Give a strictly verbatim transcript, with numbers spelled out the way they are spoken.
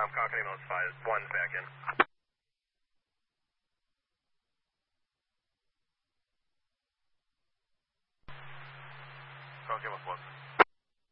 Tom Concord ambulance five, one's back in. Concord ambulance one.